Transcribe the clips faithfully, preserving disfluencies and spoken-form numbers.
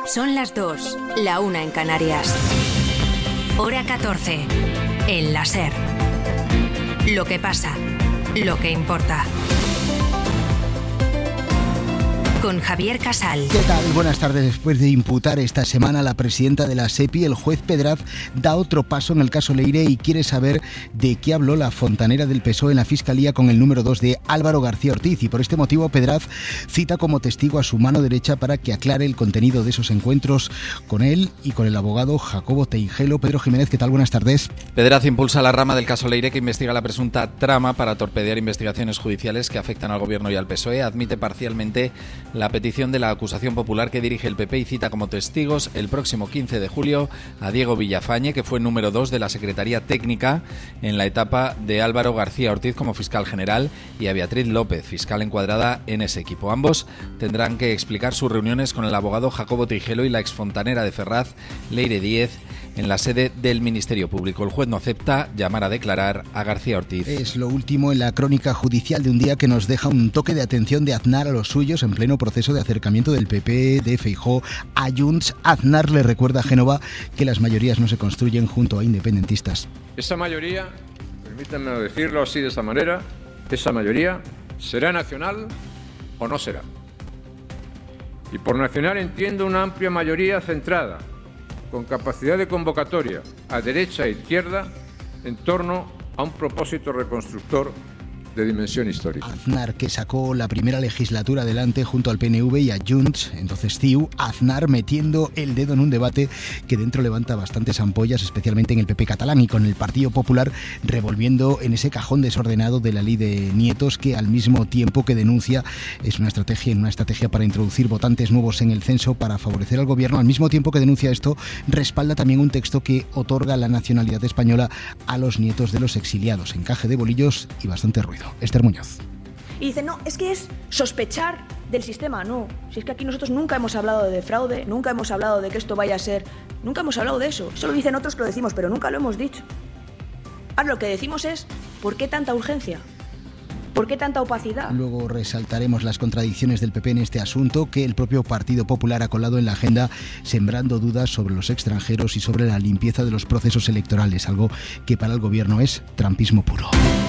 Son las dos, la una en Canarias. Hora catorce, en la SER. Lo que pasa, lo que importa. Con Javier Casal. ¿Qué tal? Buenas tardes. Después de imputar esta semana a la presidenta de la SEPI, el juez Pedraz da otro paso en el caso Leire y quiere saber de qué habló la fontanera del P S O E en la Fiscalía con el número dos de Álvaro García Ortiz. Y por este motivo Pedraz cita como testigo a su mano derecha para que aclare el contenido de esos encuentros con él y con el abogado Jacobo Teijelo. Pedro Jiménez, ¿qué tal? Buenas tardes. Pedraz impulsa la rama del caso Leire que investiga la presunta trama para torpedear investigaciones judiciales que afectan al gobierno y al P S O E. Admite parcialmente la petición de la acusación popular que dirige el P P y cita como testigos el próximo quince de julio a Diego Villafañe, que fue número dos de la Secretaría Técnica en la etapa de Álvaro García Ortiz como fiscal general, y a Beatriz López, fiscal encuadrada en ese equipo. Ambos tendrán que explicar sus reuniones con el abogado Jacobo Teijelo y la exfontanera de Ferraz, Leire Díez, en la sede del Ministerio Público. El juez no acepta llamar a declarar a García Ortiz. Es lo último en la crónica judicial de un día que nos deja un toque de atención de Aznar a los suyos en pleno proceso de acercamiento del P P, de Feijóo a Junts. Aznar le recuerda a Génova que las mayorías no se construyen junto a independentistas. Esa mayoría, permítanme decirlo así de esta manera, esa mayoría será nacional o no será. Y por nacional entiendo una amplia mayoría centrada, con capacidad de convocatoria a derecha e izquierda en torno a un propósito reconstructor de dimensión histórica. Aznar, que sacó la primera legislatura adelante junto al P N V y a Junts, entonces C I U. Aznar metiendo el dedo en un debate que dentro levanta bastantes ampollas, especialmente en el P P catalán, y con el Partido Popular revolviendo en ese cajón desordenado de la ley de nietos, que al mismo tiempo que denuncia es una estrategia, una estrategia para introducir votantes nuevos en el censo para favorecer al gobierno. Al mismo tiempo que denuncia esto, respalda también un texto que otorga la nacionalidad española a los nietos de los exiliados. Encaje de bolillos y bastante ruido. Esther Muñoz. Y dice, no, es que es sospechar del sistema. No, si es que aquí nosotros nunca hemos hablado de fraude, nunca hemos hablado de que esto vaya a ser, nunca hemos hablado de eso. Eso lo dicen otros que lo decimos, pero nunca lo hemos dicho. Ahora lo que decimos es, ¿por qué tanta urgencia? ¿Por qué tanta opacidad? Luego resaltaremos las contradicciones del P P en este asunto, que el propio Partido Popular ha colado en la agenda, sembrando dudas sobre los extranjeros y sobre la limpieza de los procesos electorales, algo que para el gobierno es trampismo puro.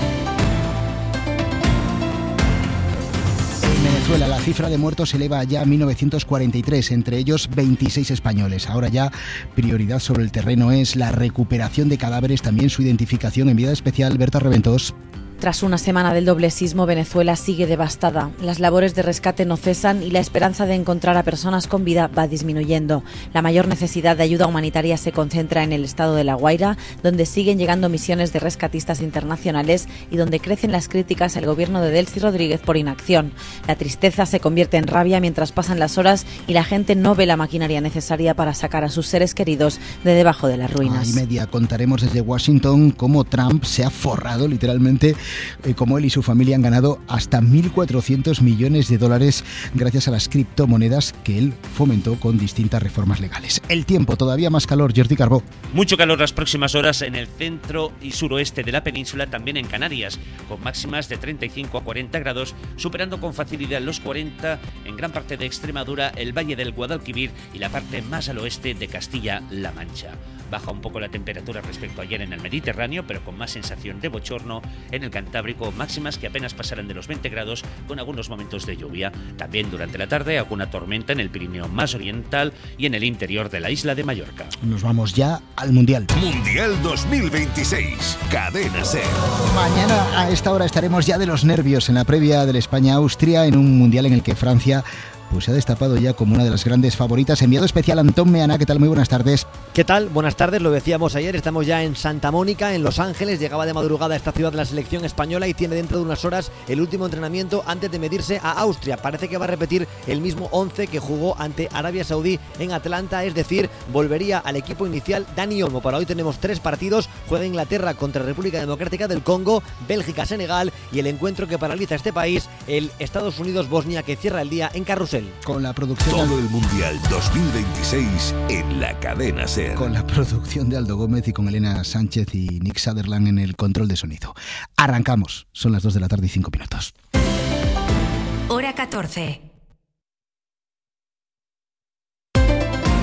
En Venezuela la cifra de muertos se eleva ya a mil novecientos cuarenta y tres, entre ellos veintiséis españoles. Ahora ya prioridad sobre el terreno es la recuperación de cadáveres, también su identificación. Enviada especial Berta Reventos. Tras una semana del doble sismo, Venezuela sigue devastada. Las labores de rescate no cesan y la esperanza de encontrar a personas con vida va disminuyendo. La mayor necesidad de ayuda humanitaria se concentra en el estado de La Guaira, donde siguen llegando misiones de rescatistas internacionales y donde crecen las críticas al gobierno de Delcy Rodríguez por inacción. La tristeza se convierte en rabia mientras pasan las horas y la gente no ve la maquinaria necesaria para sacar a sus seres queridos de debajo de las ruinas. A y media contaremos desde Washington cómo Trump se ha forrado literalmente, eh, como él y su familia han ganado hasta mil cuatrocientos millones de dólares gracias a las criptomonedas que él fomentó con distintas reformas legales. El tiempo, todavía más calor, Jordi Carbó. Mucho calor las próximas horas en el centro y suroeste de la península, también en Canarias, con máximas de treinta y cinco a cuarenta grados, superando con facilidad los cuarenta en gran parte de Extremadura, el Valle del Guadalquivir y la parte más al oeste de Castilla-La Mancha. Baja un poco la temperatura respecto a ayer en el Mediterráneo, pero con más sensación de bochorno en el Cantábrico, máximas que apenas pasarán de los veinte grados con algunos momentos de lluvia. También durante la tarde alguna tormenta en el Pirineo más oriental y en el interior de la isla de Mallorca. Nos vamos ya al Mundial. Mundial dos mil veintiséis, Cadena SER. Mañana a esta hora estaremos ya de los nervios en la previa del España-Austria, en un Mundial en el que Francia pues se ha destapado ya como una de las grandes favoritas. Enviado especial Antón Meana, ¿qué tal? Muy buenas tardes. ¿Qué tal? Buenas tardes, lo decíamos ayer, estamos ya en Santa Mónica, en Los Ángeles. Llegaba de madrugada a esta ciudad la selección española y tiene dentro de unas horas el último entrenamiento antes de medirse a Austria. Parece que va a repetir el mismo once que jugó ante Arabia Saudí en Atlanta, es decir, volvería al equipo inicial Dani Olmo. Para hoy tenemos tres partidos: juega Inglaterra contra República Democrática del Congo, Bélgica, Senegal y el encuentro que paraliza este país, el Estados Unidos-Bosnia, que cierra el día en Carrusel. Con la producción Todo el Mundial dos mil veintiséis en la Cadena SER. Con la producción de Aldo Gómez y con Elena Sánchez y Nick Sutherland en el control de sonido. Arrancamos, son las dos de la tarde y cinco minutos. Hora catorce.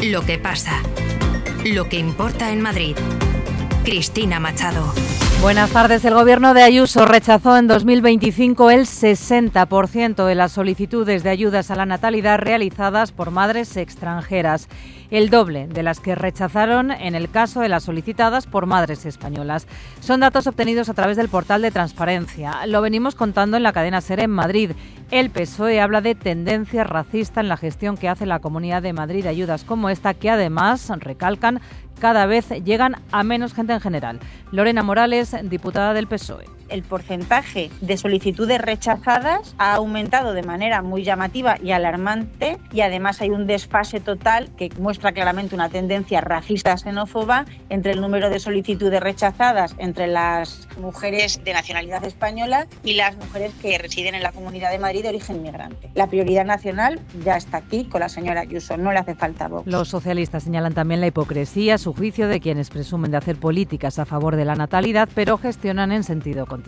Lo que pasa, lo que importa en Madrid. Cristina Machado. Buenas tardes. El gobierno de Ayuso rechazó en dos mil veinticinco el sesenta por ciento de las solicitudes de ayudas a la natalidad realizadas por madres extranjeras, el doble de las que rechazaron en el caso de las solicitadas por madres españolas. Son datos obtenidos a través del portal de transparencia. Lo venimos contando en la cadena SER en Madrid. El P S O E habla de tendencia racista en la gestión que hace la Comunidad de Madrid de ayudas como esta, que además, recalcan, cada vez llegan a menos gente en general. Lorena Morales, diputada del P S O E. El porcentaje de solicitudes rechazadas ha aumentado de manera muy llamativa y alarmante, y además hay un desfase total que muestra claramente una tendencia racista xenófoba entre el número de solicitudes rechazadas entre las mujeres de nacionalidad española y las mujeres que residen en la Comunidad de Madrid de origen migrante. La prioridad nacional ya está aquí con la señora Ayuso, no le hace falta Vox. Los socialistas señalan también la hipocresía, a su juicio, de quienes presumen de hacer políticas a favor de la natalidad, pero gestionan en sentido contrario.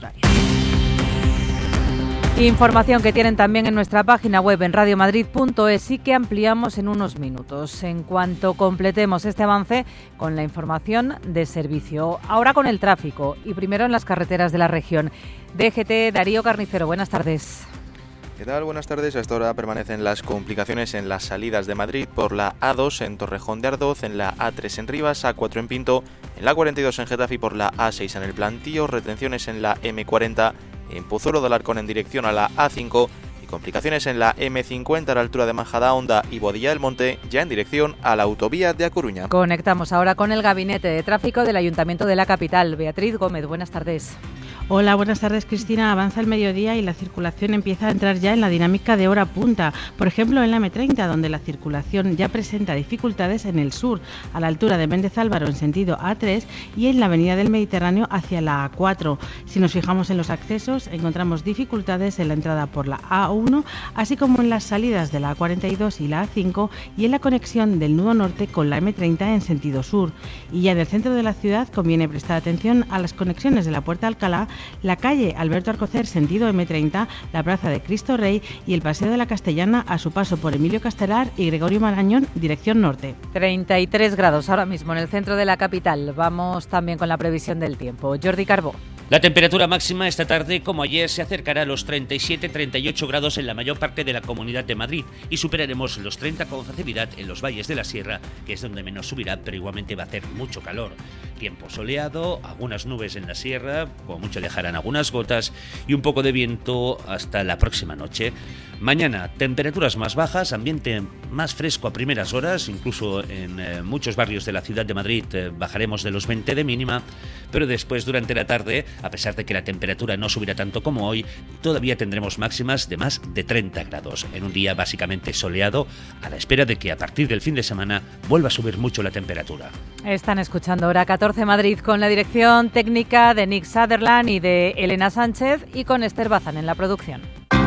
Información que tienen también en nuestra página web en radiomadrid punto es y que ampliamos en unos minutos, en cuanto completemos este avance con la información de servicio. Ahora con el tráfico y primero en las carreteras de la región. D G T, Darío Carnicero, buenas tardes. ¿Qué tal? Buenas tardes. A esta hora permanecen las complicaciones en las salidas de Madrid por la A dos en Torrejón de Ardoz, en la A tres en Rivas, A cuatro en Pinto, en la cuarenta y dos en Getafe y por la A seis en El Plantío, retenciones en la M cuarenta en Pozuelo de Alarcón en dirección a la A cinco y complicaciones en la M cincuenta a la altura de Majadahonda y Boadilla del Monte, ya en dirección a la autovía de A Coruña. Conectamos ahora con el Gabinete de Tráfico del Ayuntamiento de la capital. Beatriz Gómez, buenas tardes. Hola, buenas tardes, Cristina. Avanza el mediodía y la circulación empieza a entrar ya en la dinámica de hora punta. Por ejemplo, en la M treinta, donde la circulación ya presenta dificultades en el sur, a la altura de Méndez Álvaro en sentido A tres y en la avenida del Mediterráneo hacia la A cuatro. Si nos fijamos en los accesos, encontramos dificultades en la entrada por la A uno, así como en las salidas de la A cuarenta y dos y la A cinco y en la conexión del nudo norte con la M treinta en sentido sur. Y ya en el centro de la ciudad conviene prestar atención a las conexiones de la Puerta de Alcalá, la calle Alberto Alcocer sentido M treinta, la Plaza de Cristo Rey y el Paseo de la Castellana a su paso por Emilio Castelar y Gregorio Marañón, dirección norte. treinta y tres grados ahora mismo en el centro de la capital. Vamos también con la previsión del tiempo. Jordi Carbó. La temperatura máxima esta tarde, como ayer, se acercará a los treinta y siete a treinta y ocho grados en la mayor parte de la Comunidad de Madrid y superaremos los treinta con facilidad en los valles de la Sierra, que es donde menos subirá, pero igualmente va a hacer mucho calor. Tiempo soleado, algunas nubes en la sierra, como mucho dejarán algunas gotas y un poco de viento hasta la próxima noche. Mañana, temperaturas más bajas, ambiente más fresco a primeras horas, incluso en eh, muchos barrios de la ciudad de Madrid eh, bajaremos de los veinte de mínima, pero después durante la tarde, a pesar de que la temperatura no subirá tanto como hoy, todavía tendremos máximas de más de treinta grados, en un día básicamente soleado, a la espera de que a partir del fin de semana vuelva a subir mucho la temperatura. Están escuchando Hora catorce Madrid con la dirección técnica de Nick Sutherland y de Elena Sánchez y con Esther Bazán en la producción.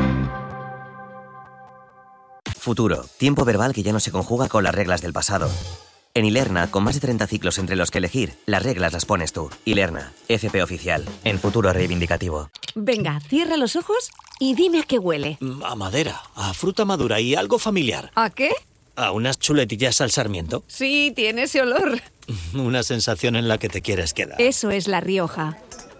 Futuro, tiempo verbal que ya no se conjuga con las reglas del pasado. En Ilerna, con más de treinta ciclos entre los que elegir, las reglas las pones tú. Ilerna, F P oficial, en futuro reivindicativo. Venga, cierra los ojos y dime a qué huele. A madera, a fruta madura y algo familiar. ¿A qué? A unas chuletillas al sarmiento. Sí, tiene ese olor. Una sensación en la que te quieres quedar. Eso es La Rioja.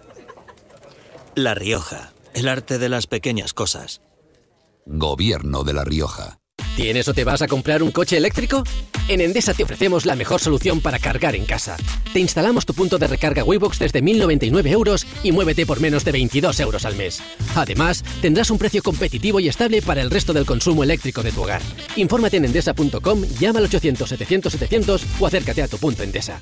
La Rioja, el arte de las pequeñas cosas. Gobierno de La Rioja. ¿Tienes o te vas a comprar un coche eléctrico? En Endesa te ofrecemos la mejor solución para cargar en casa. Te instalamos tu punto de recarga Waybox desde mil noventa y nueve euros y muévete por menos de veintidós euros al mes. Además, tendrás un precio competitivo y estable para el resto del consumo eléctrico de tu hogar. Infórmate en endesa punto com, llama al ochocientos setecientos setecientos o acércate a tu punto Endesa.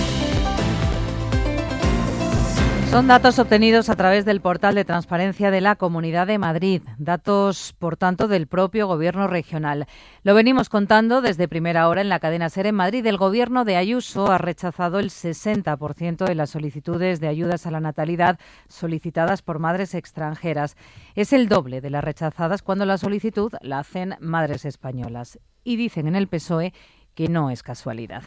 Son datos obtenidos a través del portal de transparencia de la Comunidad de Madrid, datos, por tanto, del propio Gobierno regional. Lo venimos contando desde primera hora en la cadena SER en Madrid. El Gobierno de Ayuso ha rechazado el sesenta por ciento de las solicitudes de ayudas a la natalidad solicitadas por madres extranjeras. Es el doble de las rechazadas cuando la solicitud la hacen madres españolas. Y dicen en el P S O E que no es casualidad.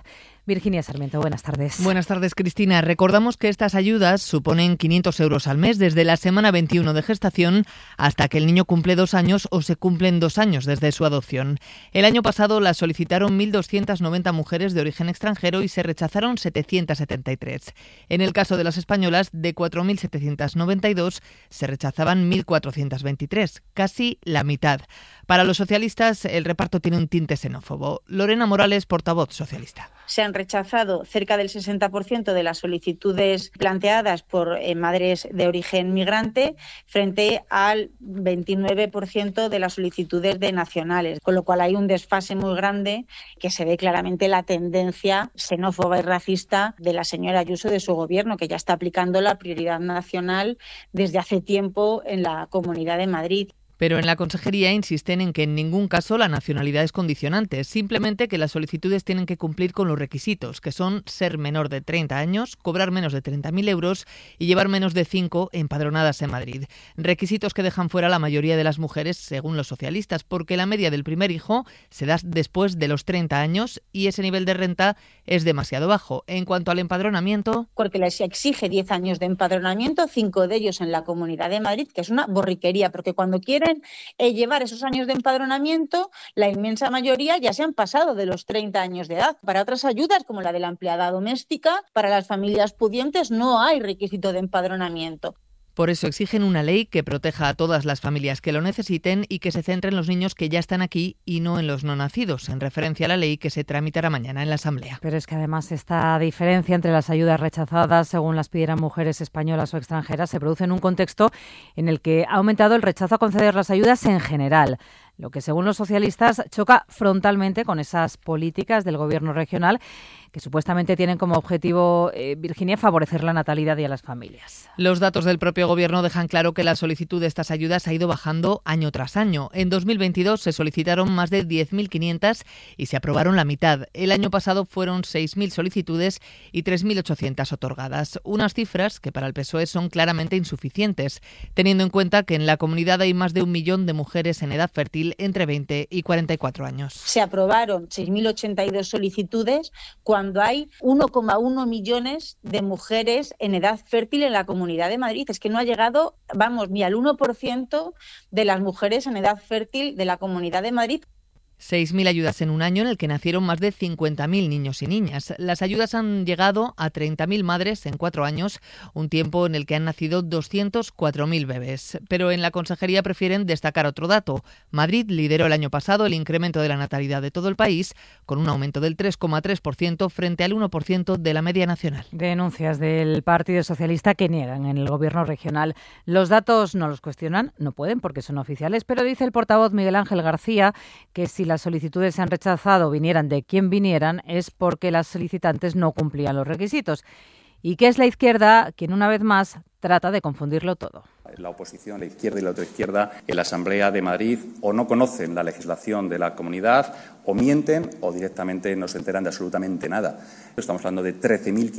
Virginia Sarmiento, buenas tardes. Buenas tardes, Cristina. Recordamos que estas ayudas suponen quinientos euros al mes desde la semana veintiuno de gestación hasta que el niño cumple dos años o se cumplen dos años desde su adopción. El año pasado las solicitaron mil doscientas noventa mujeres de origen extranjero y se rechazaron setecientas setenta y tres. En el caso de las españolas, de cuatro mil setecientas noventa y dos se rechazaban mil cuatrocientas veintitrés, casi la mitad. Para los socialistas, el reparto tiene un tinte xenófobo. Lorena Morales, portavoz socialista. Se han rechazado cerca del sesenta por ciento de las solicitudes planteadas por eh, madres de origen migrante frente al veintinueve por ciento de las solicitudes de nacionales, con lo cual hay un desfase muy grande que se ve claramente la tendencia xenófoba y racista de la señora Ayuso de su gobierno, que ya está aplicando la prioridad nacional desde hace tiempo en la Comunidad de Madrid. Pero en la Consejería insisten en que en ningún caso la nacionalidad es condicionante, simplemente que las solicitudes tienen que cumplir con los requisitos, que son ser menor de treinta años, cobrar menos de treinta mil euros y llevar menos de cinco empadronadas en Madrid. Requisitos que dejan fuera la mayoría de las mujeres, según los socialistas, porque la media del primer hijo se da después de los treinta años y ese nivel de renta es demasiado bajo. En cuanto al empadronamiento... Porque les exige diez años de empadronamiento, cinco de ellos en la Comunidad de Madrid, que es una borriquería, porque cuando quieren Eh, llevar esos años de empadronamiento, la inmensa mayoría ya se han pasado de los treinta años de edad. Para otras ayudas, como la de la empleada doméstica, para las familias pudientes no hay requisito de empadronamiento. Por eso exigen una ley que proteja a todas las familias que lo necesiten y que se centre en los niños que ya están aquí y no en los no nacidos, en referencia a la ley que se tramitará mañana en la Asamblea. Pero es que además esta diferencia entre las ayudas rechazadas, según las pidieran mujeres españolas o extranjeras, se produce en un contexto en el que ha aumentado el rechazo a conceder las ayudas en general, lo que según los socialistas choca frontalmente con esas políticas del gobierno regional que supuestamente tienen como objetivo, eh, Virginia, favorecer la natalidad y a las familias. Los datos del propio gobierno dejan claro que la solicitud de estas ayudas ha ido bajando año tras año. En dos mil veintidós se solicitaron más de diez mil quinientas y se aprobaron la mitad. El año pasado fueron seis mil solicitudes y tres mil ochocientas otorgadas. Unas cifras que para el P S O E son claramente insuficientes, teniendo en cuenta que en la comunidad hay más de un millón de mujeres en edad fértil entre veinte y cuarenta y cuatro años. Se aprobaron seis mil ochenta y dos solicitudes cuando hay uno coma uno millones de mujeres en edad fértil en la Comunidad de Madrid. Es que no ha llegado, vamos, ni al uno por ciento de las mujeres en edad fértil de la Comunidad de Madrid. seis mil ayudas en un año en el que nacieron más de cincuenta mil niños y niñas. Las ayudas han llegado a treinta mil madres en cuatro años, un tiempo en el que han nacido doscientos cuatro mil bebés. Pero en la Consejería prefieren destacar otro dato. Madrid lideró el año pasado el incremento de la natalidad de todo el país, con un aumento del tres coma tres por ciento frente al uno por ciento de la media nacional. Denuncias del Partido Socialista que niegan en el gobierno regional. Los datos no los cuestionan, no pueden porque son oficiales, pero dice el portavoz Miguel Ángel García que si las solicitudes se han rechazado, vinieran de quien vinieran, es porque las solicitantes no cumplían los requisitos. Y que es la izquierda quien, una vez más, trata de confundirlo todo. La oposición, la izquierda y la otra izquierda en la Asamblea de Madrid o no conocen la legislación de la comunidad o mienten o directamente no se enteran de absolutamente nada. Estamos hablando de trece mil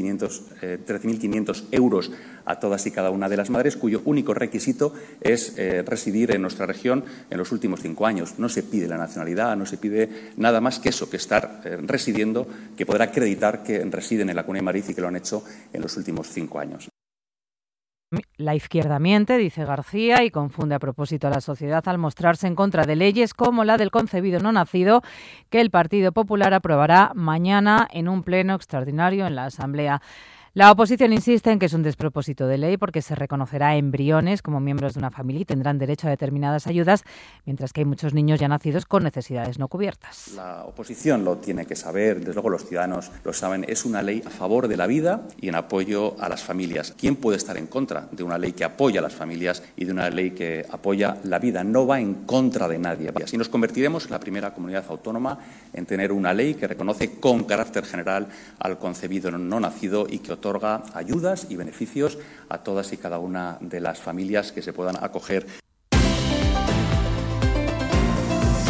quinientos euros a todas y cada una de las madres cuyo único requisito es eh, residir en nuestra región en los últimos cinco años. No se pide la nacionalidad, no se pide nada más que eso, que estar eh, residiendo, que poder acreditar que residen en la Comunidad de Madrid y que lo han hecho en los últimos cinco años. La izquierda miente, dice García, y confunde a propósito a la sociedad al mostrarse en contra de leyes como la del concebido no nacido, que el Partido Popular aprobará mañana en un pleno extraordinario en la Asamblea. La oposición insiste en que es un despropósito de ley porque se reconocerá a embriones como miembros de una familia y tendrán derecho a determinadas ayudas, mientras que hay muchos niños ya nacidos con necesidades no cubiertas. La oposición lo tiene que saber, desde luego los ciudadanos lo saben, es una ley a favor de la vida y en apoyo a las familias. ¿Quién puede estar en contra de una ley que apoya a las familias y de una ley que apoya la vida? No va en contra de nadie. Así nos convertiremos en la primera comunidad autónoma en tener una ley que reconoce con carácter general al concebido no nacido y que otorga ayudas y beneficios a todas y cada una de las familias que se puedan acoger.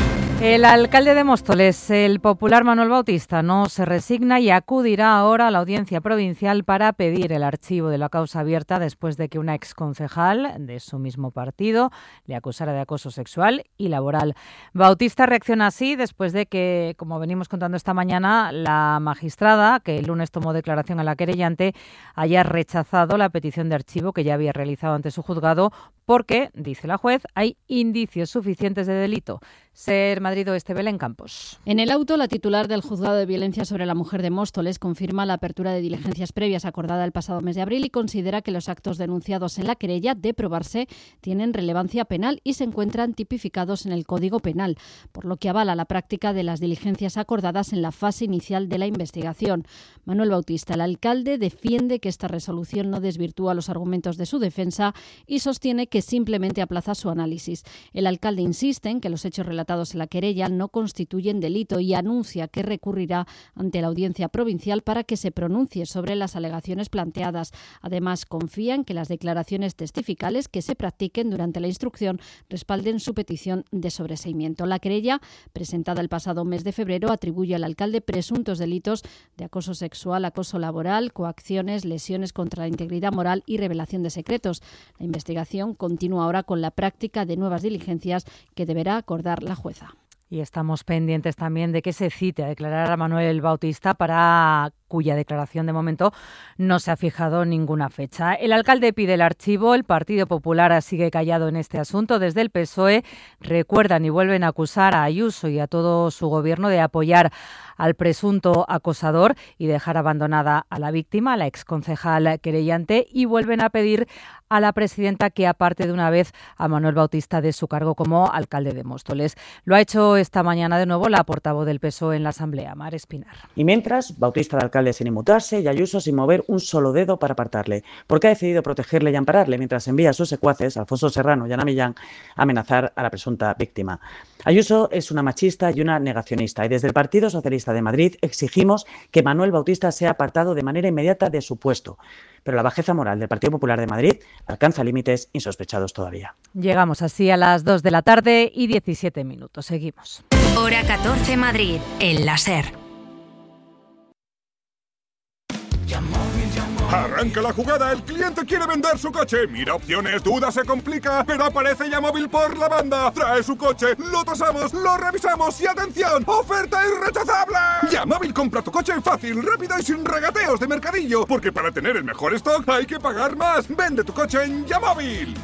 El alcalde de Móstoles, el popular Manuel Bautista, no se resigna y acudirá ahora a la audiencia provincial para pedir el archivo de la causa abierta después de que una exconcejal de su mismo partido le acusara de acoso sexual y laboral. Bautista reacciona así después de que, como venimos contando esta mañana, la magistrada, que el lunes tomó declaración a la querellante, haya rechazado la petición de archivo que ya había realizado ante su juzgado porque, dice la juez, hay indicios suficientes de delito. Ser Madrid Oeste, Belén Campos. En el auto, la titular del Juzgado de Violencia sobre la Mujer de Móstoles confirma la apertura de diligencias previas acordada el pasado mes de abril y considera que los actos denunciados en la querella, de probarse, tienen relevancia penal y se encuentran tipificados en el Código Penal, por lo que avala la práctica de las diligencias acordadas en la fase inicial de la investigación. Manuel Bautista, el alcalde, defiende que esta resolución no desvirtúa los argumentos de su defensa y sostiene que simplemente aplaza su análisis. El alcalde insiste en que los hechos relatados en la querella no constituyen delito y anuncia que recurrirá ante la audiencia provincial para que se pronuncie sobre las alegaciones planteadas. Además, confía en que las declaraciones testificales que se practiquen durante la instrucción respalden su petición de sobreseimiento. La querella, presentada el pasado mes de febrero, atribuye al alcalde presuntos delitos de acoso sexual, acoso laboral, coacciones, lesiones contra la integridad moral y revelación de secretos. La investigación continúa ahora con la práctica de nuevas diligencias que deberá acordar la jueza. Y estamos pendientes también de que se cite a declarar a Manuel Bautista, para cuya declaración de momento no se ha fijado ninguna fecha. El alcalde pide el archivo, el Partido Popular sigue callado en este asunto. Desde el P S O E recuerdan y vuelven a acusar a Ayuso y a todo su gobierno de apoyar al presunto acosador y dejar abandonada a la víctima, a la exconcejal querellante, y vuelven a pedir a la presidenta que aparte de una vez a Manuel Bautista de su cargo como alcalde de Móstoles. Lo ha hecho esta mañana de nuevo la portavoz del P S O E en la Asamblea, Mar Espinar. Y mientras, Bautista de alcalde sin inmutarse y Ayuso sin mover un solo dedo para apartarle, porque ha decidido protegerle y ampararle mientras envía a sus secuaces, Alfonso Serrano y Ana Millán, a amenazar a la presunta víctima. Ayuso es una machista y una negacionista, y desde el Partido Socialista de Madrid exigimos que Manuel Bautista sea apartado de manera inmediata de su puesto. Pero la bajeza moral del Partido Popular de Madrid alcanza límites insospechados todavía. Llegamos así a las dos de la tarde y diecisiete minutos. Seguimos. Hora catorce Madrid, en la SER. Arranca la jugada, el cliente quiere vender su coche. Mira opciones, duda, se complica, pero aparece Yamóvil por la banda. Trae su coche, lo tasamos, lo revisamos y ¡atención! ¡Oferta irrechazable! Yamóvil compra tu coche fácil, rápido y sin regateos de mercadillo. Porque para tener el mejor stock hay que pagar más. Vende tu coche en Yamóvil.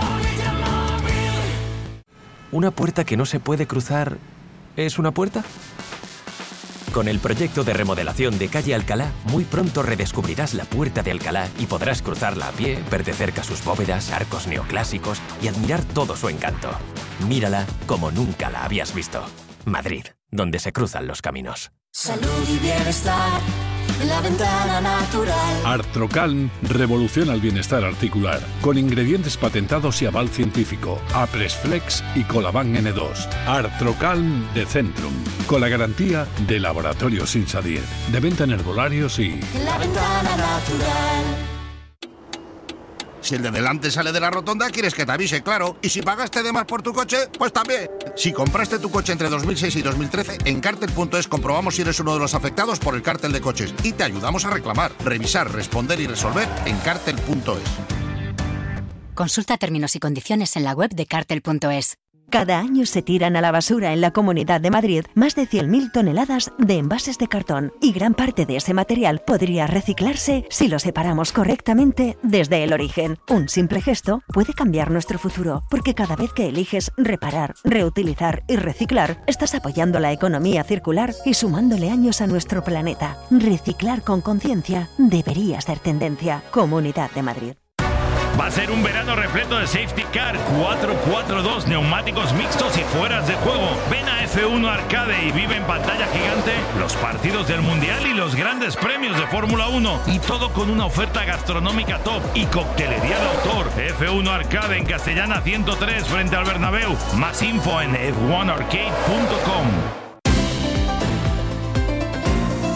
¿Una puerta que no se puede cruzar es una puerta? Con el proyecto de remodelación de Calle Alcalá, muy pronto redescubrirás la Puerta de Alcalá y podrás cruzarla a pie, ver de cerca sus bóvedas, arcos neoclásicos y admirar todo su encanto. Mírala como nunca la habías visto. Madrid, donde se cruzan los caminos. Salud y bienestar en la ventana natural. Artrocalm revoluciona el bienestar articular con ingredientes patentados y aval científico. Apresflex y Colaban N dos. Artrocalm de Centrum, con la garantía de Laboratorios Insadir, de venta en herbolarios y... En la ventana natural. Si el de delante sale de la rotonda, quieres que te avise, claro. Y si pagaste de más por tu coche, pues también. Si compraste tu coche entre dos mil seis y dos mil trece, en Cartel punto es comprobamos si eres uno de los afectados por el cártel de coches y te ayudamos a reclamar, revisar, responder y resolver en Cartel punto es. Consulta términos y condiciones en la web de Cartel punto es. Cada año se tiran a la basura en la Comunidad de Madrid más de cien mil toneladas de envases de cartón y gran parte de ese material podría reciclarse si lo separamos correctamente desde el origen. Un simple gesto puede cambiar nuestro futuro, porque cada vez que eliges reparar, reutilizar y reciclar, estás apoyando la economía circular y sumándole años a nuestro planeta. Reciclar con conciencia debería ser tendencia. Comunidad de Madrid. Va a ser un verano repleto de safety car, cuatro cuatro dos, neumáticos mixtos y fueras de juego. Ven a F uno Arcade y vive en pantalla gigante los partidos del Mundial y los grandes premios de Fórmula uno. Y todo con una oferta gastronómica top y coctelería de autor. F uno Arcade en Castellana ciento tres frente al Bernabéu. Más info en f uno arcade punto com.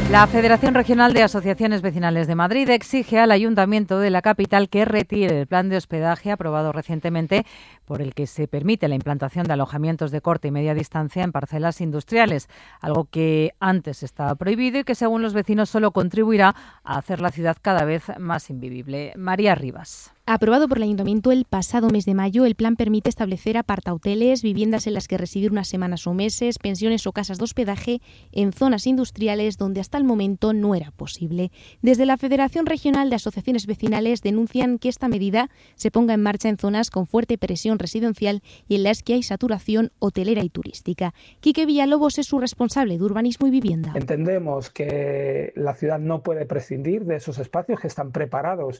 La Federación Regional de Asociaciones Vecinales de Madrid exige al Ayuntamiento de la capital que retire el plan de hospedaje aprobado recientemente por el que se permite la implantación de alojamientos de corta y media distancia en parcelas industriales, algo que antes estaba prohibido y que, según los vecinos, solo contribuirá a hacer la ciudad cada vez más invivible. María Rivas. Aprobado por el Ayuntamiento el pasado mes de mayo, el plan permite establecer apartahoteles, viviendas en las que residir unas semanas o meses, pensiones o casas de hospedaje en zonas industriales donde hasta el momento no era posible. Desde la Federación Regional de Asociaciones Vecinales denuncian que esta medida se ponga en marcha en zonas con fuerte presión residencial y en las que hay saturación hotelera y turística. Quique Villalobos es su responsable de Urbanismo y Vivienda. Entendemos que la ciudad no puede prescindir de esos espacios que están preparados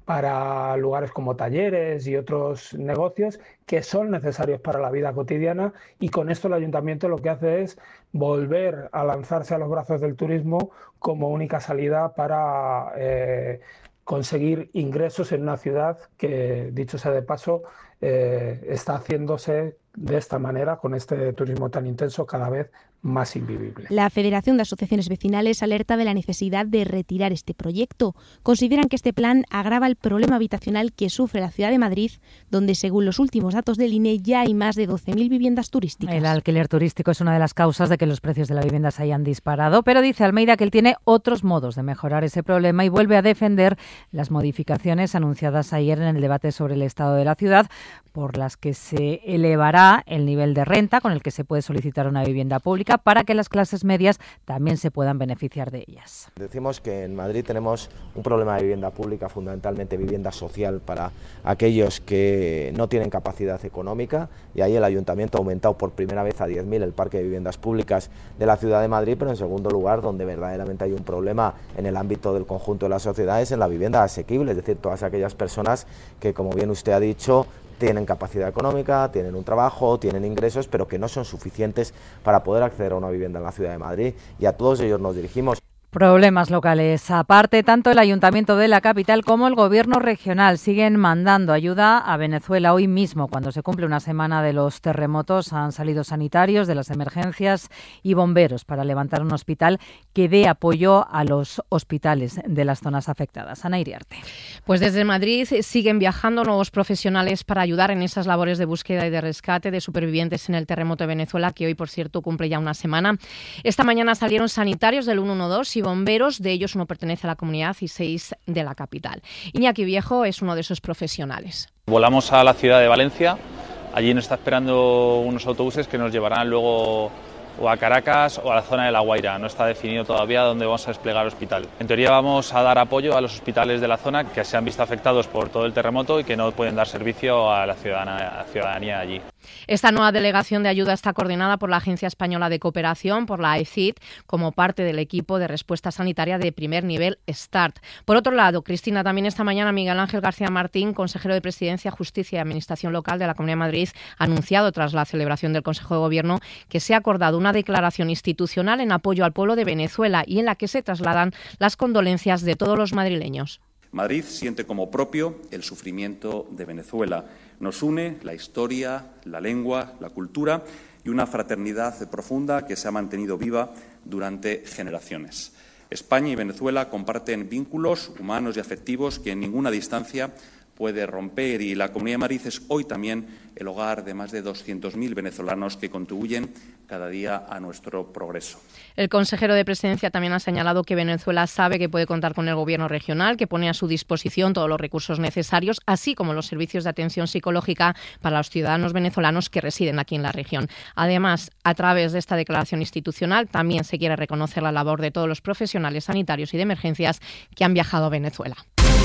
para lugares como talleres y otros negocios que son necesarios para la vida cotidiana, y con esto el Ayuntamiento lo que hace es volver a lanzarse a los brazos del turismo como única salida para eh, conseguir ingresos en una ciudad que, dicho sea de paso, eh, está haciéndose de esta manera, con este turismo tan intenso, cada vez más invivible. La Federación de Asociaciones Vecinales alerta de la necesidad de retirar este proyecto. Consideran que este plan agrava el problema habitacional que sufre la ciudad de Madrid, donde, según los últimos datos del I N E, ya hay más de doce mil viviendas turísticas. El alquiler turístico es una de las causas de que los precios de la vivienda se hayan disparado, pero dice Almeida que él tiene otros modos de mejorar ese problema y vuelve a defender las modificaciones anunciadas ayer en el debate sobre el estado de la ciudad, por las que se elevará el nivel de renta con el que se puede solicitar una vivienda pública para que las clases medias también se puedan beneficiar de ellas. Decimos que en Madrid tenemos un problema de vivienda pública, fundamentalmente vivienda social para aquellos que no tienen capacidad económica, y ahí el Ayuntamiento ha aumentado por primera vez a diez mil el parque de viviendas públicas de la ciudad de Madrid, pero en segundo lugar, donde verdaderamente hay un problema en el ámbito del conjunto de la sociedad, es en la vivienda asequible, es decir, todas aquellas personas que, como bien usted ha dicho, tienen capacidad económica, tienen un trabajo, tienen ingresos, pero que no son suficientes para poder acceder a una vivienda en la ciudad de Madrid, y a todos ellos nos dirigimos. Problemas locales. Aparte, tanto el Ayuntamiento de la capital como el Gobierno regional siguen mandando ayuda a Venezuela. Hoy mismo, cuando se cumple una semana de los terremotos, han salido sanitarios de las emergencias y bomberos para levantar un hospital que dé apoyo a los hospitales de las zonas afectadas. Ana Iriarte. Pues desde Madrid siguen viajando nuevos profesionales para ayudar en esas labores de búsqueda y de rescate de supervivientes en el terremoto de Venezuela, que hoy, por cierto, cumple ya una semana. Esta mañana salieron sanitarios del ciento doce y bomberos, de ellos uno pertenece a la comunidad y seis de la capital. Iñaki Viejo es uno de esos profesionales. Volamos a la ciudad de Valencia, allí nos está esperando unos autobuses que nos llevarán luego o a Caracas o a la zona de La Guaira. No está definido todavía dónde vamos a desplegar el hospital. En teoría vamos a dar apoyo a los hospitales de la zona que se han visto afectados por todo el terremoto y que no pueden dar servicio a la ciudadanía, a la ciudadanía allí. Esta nueva delegación de ayuda está coordinada por la Agencia Española de Cooperación, por la A E C I D, como parte del equipo de respuesta sanitaria de primer nivel START. Por otro lado, Cristina, también esta mañana Miguel Ángel García Martín, consejero de Presidencia, Justicia y Administración Local de la Comunidad de Madrid, ha anunciado tras la celebración del Consejo de Gobierno que se ha acordado una declaración institucional en apoyo al pueblo de Venezuela y en la que se trasladan las condolencias de todos los madrileños. Madrid siente como propio el sufrimiento de Venezuela. Nos une la historia, la lengua, la cultura y una fraternidad profunda que se ha mantenido viva durante generaciones. España y Venezuela comparten vínculos humanos y afectivos que en ninguna distancia puede romper, y la Comunidad de Madrid es hoy también el hogar de más de doscientos mil venezolanos que contribuyen cada día a nuestro progreso. El consejero de Presidencia también ha señalado que Venezuela sabe que puede contar con el Gobierno regional, que pone a su disposición todos los recursos necesarios, así como los servicios de atención psicológica para los ciudadanos venezolanos que residen aquí en la región. Además, a través de esta declaración institucional, también se quiere reconocer la labor de todos los profesionales sanitarios y de emergencias que han viajado a Venezuela.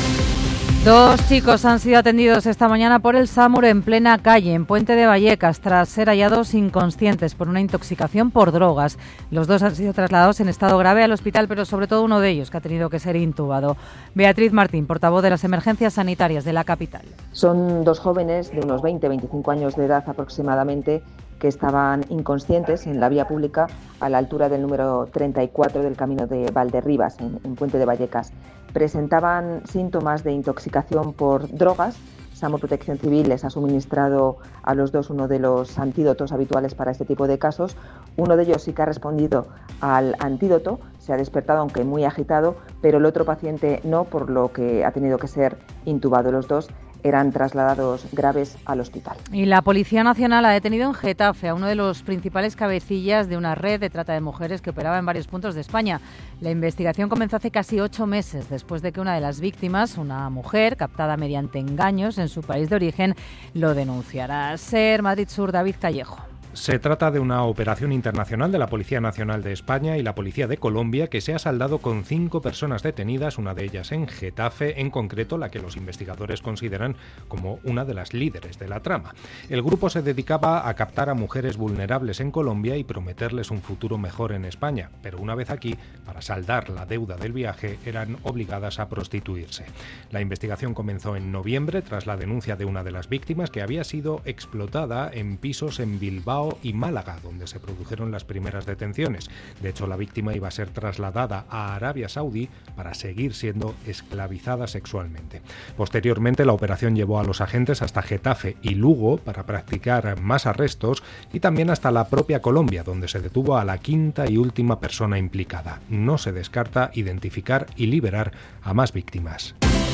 Dos chicos han sido atendidos esta mañana por el SAMUR en plena calle, en Puente de Vallecas, tras ser hallados inconscientes por una intoxicación por drogas. Los dos han sido trasladados en estado grave al hospital, pero sobre todo uno de ellos que ha tenido que ser intubado. Beatriz Martín, portavoz de las emergencias sanitarias de la capital. Son dos jóvenes de unos veinte a veinticinco años de edad aproximadamente, que estaban inconscientes en la vía pública a la altura del número treinta y cuatro del camino de Valderribas, en, en Puente de Vallecas. Presentaban síntomas de intoxicación por drogas, SAMU Protección Civil les ha suministrado a los dos uno de los antídotos habituales para este tipo de casos. Uno de ellos sí que ha respondido al antídoto, se ha despertado aunque muy agitado, pero el otro paciente no, por lo que ha tenido que ser intubado. Los dos eran trasladados graves al hospital. Y la Policía Nacional ha detenido en Getafe a uno de los principales cabecillas de una red de trata de mujeres que operaba en varios puntos de España. La investigación comenzó hace casi ocho meses, después de que una de las víctimas, una mujer captada mediante engaños en su país de origen, lo denunciara. SER Madrid Sur, David Callejo. Se trata de una operación internacional de la Policía Nacional de España y la Policía de Colombia que se ha saldado con cinco personas detenidas, una de ellas en Getafe, en concreto la que los investigadores consideran como una de las líderes de la trama. El grupo se dedicaba a captar a mujeres vulnerables en Colombia y prometerles un futuro mejor en España, pero una vez aquí, para saldar la deuda del viaje, eran obligadas a prostituirse. La investigación comenzó en noviembre tras la denuncia de una de las víctimas que había sido explotada en pisos en Bilbao y Málaga, donde se produjeron las primeras detenciones. De hecho, la víctima iba a ser trasladada a Arabia Saudí para seguir siendo esclavizada sexualmente. Posteriormente, la operación llevó a los agentes hasta Getafe y Lugo para practicar más arrestos y también hasta la propia Colombia, donde se detuvo a la quinta y última persona implicada. No se descarta identificar y liberar a más víctimas.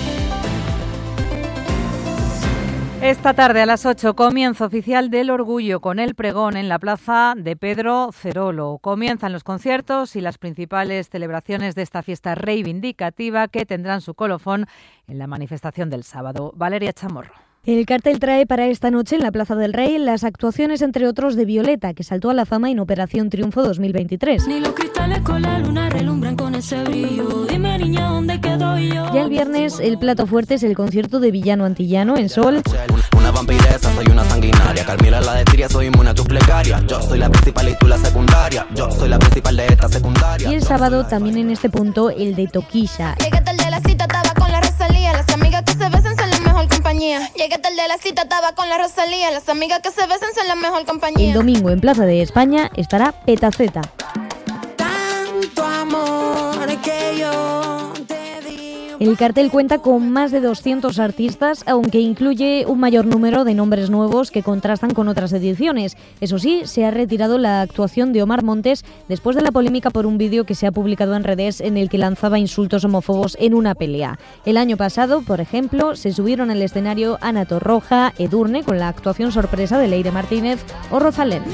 Esta tarde a las ocho, comienzo oficial del Orgullo con el pregón en la plaza de Pedro Cerolo. Comienzan los conciertos y las principales celebraciones de esta fiesta reivindicativa que tendrán su colofón en la manifestación del sábado. Valeria Chamorro. El cartel trae para esta noche en la Plaza del Rey las actuaciones, entre otros, de Violeta, que saltó a la fama en Operación Triunfo dos mil veintitrés. Ni los cristales con la luna relumbran con ese brillo. Dime, niña, ¿dónde quedo yo? Ya el viernes, el plato fuerte es el concierto de Villano Antillano en Sol. Una vampiresa, soy una sanguinaria. Carmila la de Tiria, soy inmune a tus plegarias. Yo soy la principal y tú la secundaria. Yo soy la principal de esta secundaria. Y el sábado, también en este punto, el de Toquilla. Llegué tarde a la cita, estaba con la Rosalía. Las amigas que se besan son la mejor compañía. Llegué tarde a la cita, estaba con la Rosalía. Las amigas que se besan son la mejor compañía. El domingo en Plaza de España estará Petaceta. Tanto amor que yo te di. El cartel cuenta con más de doscientos artistas, aunque incluye un mayor número de nombres nuevos que contrastan con otras ediciones. Eso sí, se ha retirado la actuación de Omar Montes después de la polémica por un vídeo que se ha publicado en redes en el que lanzaba insultos homófobos en una pelea. El año pasado, por ejemplo, se subieron al escenario Ana Torroja, Edurne, con la actuación sorpresa de Leire Martínez o Rosalén.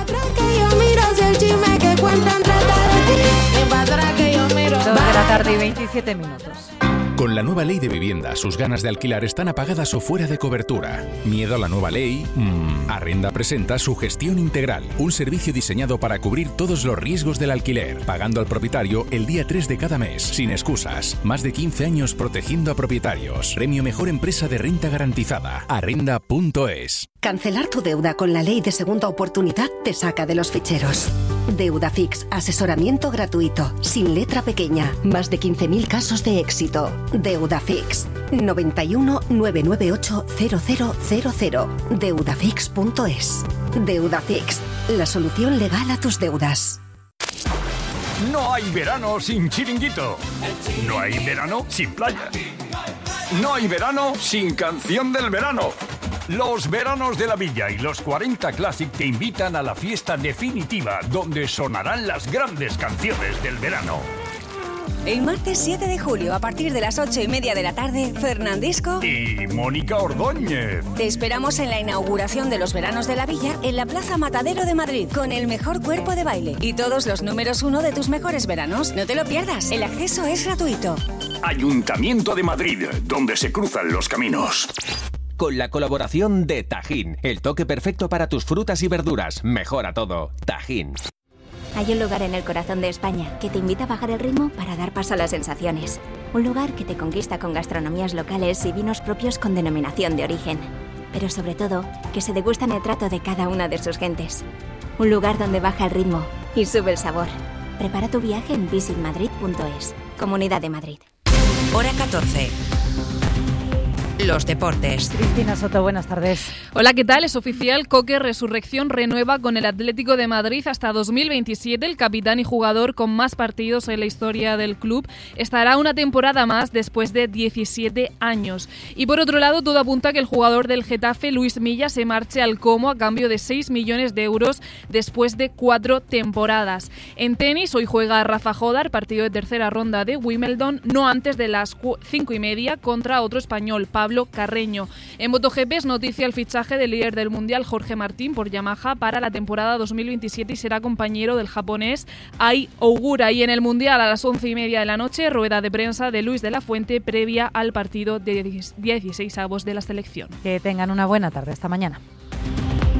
Dos de la tarde y veintisiete minutos. Con la nueva ley de vivienda, sus ganas de alquilar están apagadas o fuera de cobertura. ¿Miedo a la nueva ley? Mm. Arrenda presenta su gestión integral, un servicio diseñado para cubrir todos los riesgos del alquiler, pagando al propietario el día tres de cada mes, sin excusas. Más de quince años protegiendo a propietarios. Premio Mejor Empresa de Renta Garantizada. Arrenda punto es. Cancelar tu deuda con la ley de segunda oportunidad te saca de los ficheros. Deudafix, asesoramiento gratuito, sin letra pequeña, más de quince mil casos de éxito. Deudafix, noventa y uno, nueve nueve ocho, cero cero cero cero, deudafix punto es. Deudafix, la solución legal a tus deudas. No hay verano sin chiringuito. No hay verano sin playa. No hay verano sin canción del verano. Los veranos de la Villa y los cuarenta Classic te invitan a la fiesta definitiva donde sonarán las grandes canciones del verano. El martes siete de julio, a partir de las ocho y media de la tarde, Fernandisco y Mónica Ordóñez. Te esperamos en la inauguración de los veranos de la Villa en la Plaza Matadero de Madrid, con el mejor cuerpo de baile y todos los números uno de tus mejores veranos. No te lo pierdas, el acceso es gratuito. Ayuntamiento de Madrid, donde se cruzan los caminos. Con la colaboración de Tajín, el toque perfecto para tus frutas y verduras. Mejora todo. Tajín. Hay un lugar en el corazón de España que te invita a bajar el ritmo para dar paso a las sensaciones. Un lugar que te conquista con gastronomías locales y vinos propios con denominación de origen. Pero sobre todo, que se degustan el trato de cada una de sus gentes. Un lugar donde baja el ritmo y sube el sabor. Prepara tu viaje en visit madrid punto es. Comunidad de Madrid. Hora catorce. los deportes. Cristina Soto, buenas tardes. Hola, ¿qué tal? Es oficial, Coque Resurrección renueva con el Atlético de Madrid hasta dos mil veintisiete. El capitán y jugador con más partidos en la historia del club estará una temporada más después de diecisiete años. Y por otro lado, todo apunta a que el jugador del Getafe, Luis Milla, se marche al Como a cambio de seis millones de euros después de cuatro temporadas. En tenis, hoy juega Rafa Jodar, partido de tercera ronda de Wimbledon, no antes de las cinco y media contra otro español, Pablo Carreño. En MotoGP es noticia el fichaje del líder del Mundial, Jorge Martín, por Yamaha para la temporada dos mil veintisiete y será compañero del japonés Ai Ogura. Y en el Mundial a las once y media de la noche, rueda de prensa de Luis de la Fuente previa al partido de dieciséis avos de la selección. Que tengan una buena tarde. Hasta mañana.